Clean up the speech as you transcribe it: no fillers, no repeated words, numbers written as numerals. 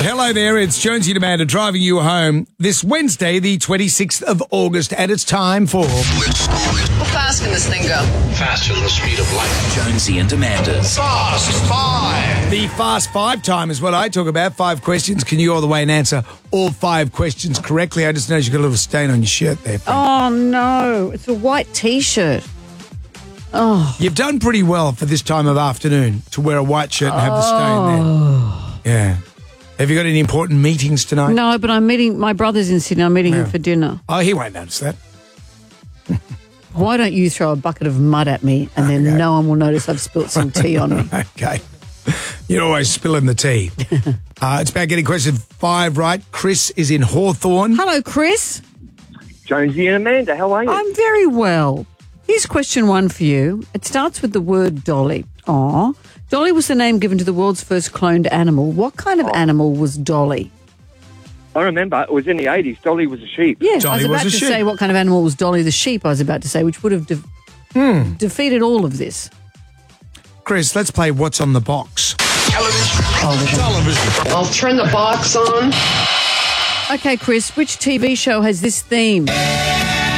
Hello there, it's Jonesy and Amanda driving you home this Wednesday, the 26th of August, and it's time for... How fast can this thing go? Faster than the speed of light. Jonesy and Amanda's Fast Five. The Fast Five time is what I talk about. 5 questions. Can you all the way and answer all 5 questions correctly? I just noticed you got a little stain on your shirt there. Oh, no. It's a white T-shirt. Oh. You've done pretty well for this time of afternoon to wear a white shirt and have the stain there. Yeah. Have you got any important meetings tonight? No, but I'm meeting my brother's in Sydney. I'm meeting him for dinner. Oh, he won't notice that. Why don't you throw a bucket of mud at me and then no one will notice I've spilt some tea on me? Okay. You're always spilling the tea. It's about getting question 5 right. Chris is in Hawthorne. Hello, Chris. Jonesy and Amanda, how are you? I'm very well. Here's question 1 for you. It starts with the word dolly. Aw. Dolly was the name given to the world's first cloned animal. What kind of animal was Dolly? I remember it was in the 80s. Dolly was a sheep. Yeah, Dolly I was about was a to sheep. say what kind of animal was Dolly the sheep, I was about to say, which would have defeated all of this. Chris, let's play What's on the Box. Television. I'll turn the box on. Okay, Chris, which TV show has this theme?